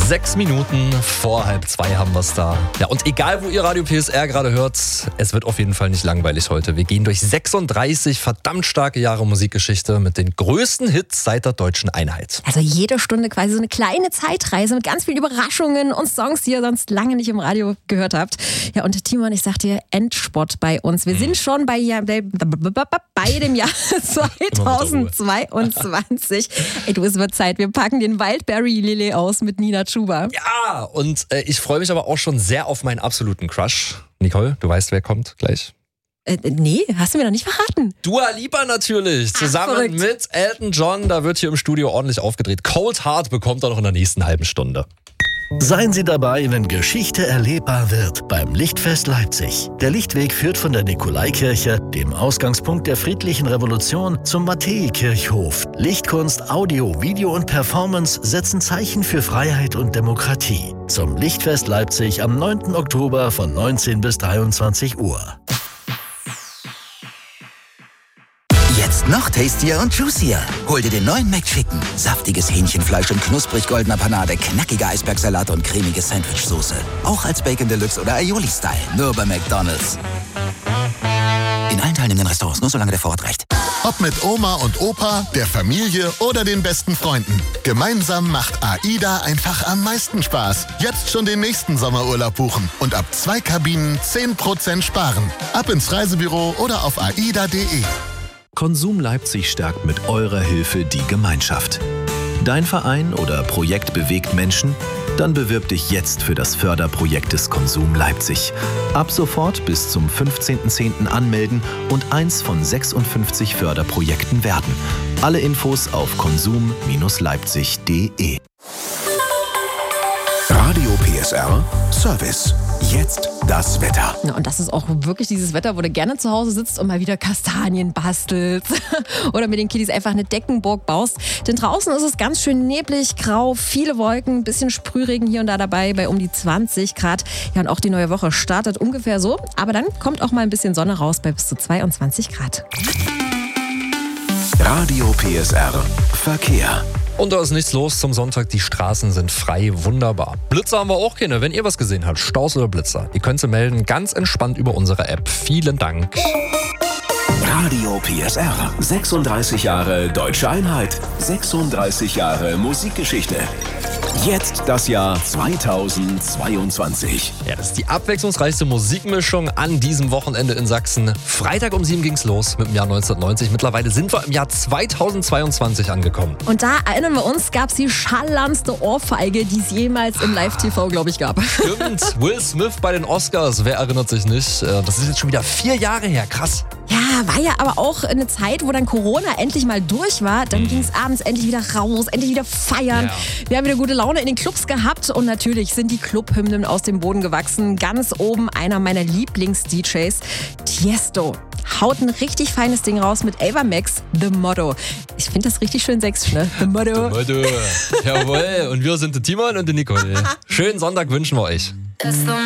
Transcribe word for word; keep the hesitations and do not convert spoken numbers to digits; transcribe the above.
Sechs Minuten vor halb zwei haben wir es da. Ja, und egal, wo ihr Radio P S R gerade hört, es wird auf jeden Fall nicht langweilig heute. Wir gehen durch sechsunddreißig verdammt starke Jahre Musikgeschichte mit den größten Hits seit der deutschen Einheit. Also jede Stunde quasi so eine kleine Zeitreise mit ganz vielen Überraschungen und Songs, die ihr sonst lange nicht im Radio gehört habt. Ja, und Timon, ich sag dir, Endspurt bei uns. Wir sind schon bei, ja, bei, bei dem Jahr zweitausendzweiundzwanzig. Ey, du, es wird Zeit. Wir packen den Wildberry Lilly aus mit Nina Chuba. Ja, und äh, ich freue mich aber auch schon sehr auf meinen absoluten Crush. Nicole, du weißt, wer kommt gleich? Äh, nee, hast du mir noch nicht verraten. Dua Lipa natürlich, zusammen Ach, mit Elton John. Da wird hier im Studio ordentlich aufgedreht. Cold Heart bekommt er noch in der nächsten halben Stunde. Seien Sie dabei, wenn Geschichte erlebbar wird beim Lichtfest Leipzig. Der Lichtweg führt von der Nikolaikirche, dem Ausgangspunkt der friedlichen Revolution, zum Matthäikirchhof. Lichtkunst, Audio, Video und Performance setzen Zeichen für Freiheit und Demokratie. Zum Lichtfest Leipzig am neunten Oktober von neunzehn bis dreiundzwanzig Uhr. Jetzt noch tastier und juicier. Hol dir den neuen McChicken. Saftiges Hähnchenfleisch in knusprig goldener Panade, knackiger Eisbergsalat und cremige Sandwichsoße. Auch als Bacon Deluxe oder Aioli-Style. Nur bei McDonald's. In allen teilnehmenden Restaurants, nur solange der Vorrat reicht. Ob mit Oma und Opa, der Familie oder den besten Freunden. Gemeinsam macht AIDA einfach am meisten Spaß. Jetzt schon den nächsten Sommerurlaub buchen und ab zwei Kabinen zehn Prozent sparen. Ab ins Reisebüro oder auf aida punkt de. Konsum Leipzig stärkt mit eurer Hilfe die Gemeinschaft. Dein Verein oder Projekt bewegt Menschen? Dann bewirb dich jetzt für das Förderprojekt des Konsum Leipzig. Ab sofort bis zum fünfzehnten zehnten anmelden und eins von sechsundfünfzig Förderprojekten werden. Alle Infos auf konsum Leipzig punkt de. Radio P S R Service. Jetzt das Wetter. Ja, und das ist auch wirklich dieses Wetter, wo du gerne zu Hause sitzt und mal wieder Kastanien bastelst oder mit den Kiddies einfach eine Deckenburg baust. Denn draußen ist es ganz schön neblig, grau, viele Wolken, ein bisschen Sprühregen hier und da dabei bei um die zwanzig Grad. Ja, und auch die neue Woche startet ungefähr so. Aber dann kommt auch mal ein bisschen Sonne raus bei bis zu zweiundzwanzig Grad. Radio P S R Verkehr. Und da ist nichts los zum Sonntag. Die Straßen sind frei, wunderbar. Blitzer haben wir auch keine. Wenn ihr was gesehen habt, Staus oder Blitzer, ihr könnt sie melden, ganz entspannt über unsere App. Vielen Dank. Radio P S R. sechsunddreißig Jahre Deutsche Einheit. sechsunddreißig Jahre Musikgeschichte. Jetzt das Jahr zweitausendzweiundzwanzig. Ja, das ist die abwechslungsreichste Musikmischung an diesem Wochenende in Sachsen. Freitag um sieben ging's los mit dem Jahr neunzehnhundertneunzig. Mittlerweile sind wir im Jahr zweitausendzweiundzwanzig angekommen. Und da erinnern wir uns, gab's die schallernste Ohrfeige, die es jemals im Live-T V, glaube ich, gab. Stimmt, Will Smith bei den Oscars, wer erinnert sich nicht? Das ist jetzt schon wieder vier Jahre her, krass. Ja, war ja aber auch eine Zeit, wo dann Corona endlich mal durch war. Dann mhm. ging es abends endlich wieder raus, endlich wieder feiern. Ja. Wir haben wieder gute Laune in den Clubs gehabt und natürlich sind die Clubhymnen aus dem Boden gewachsen. Ganz oben einer meiner Lieblings-D Js, Tiesto. Haut ein richtig feines Ding raus mit Ava Max, The Motto. Ich finde das richtig schön sächsisch, ne? The Motto. The Motto. Jawohl. Und wir sind der Timon und die Nicole. Schönen Sonntag wünschen wir euch.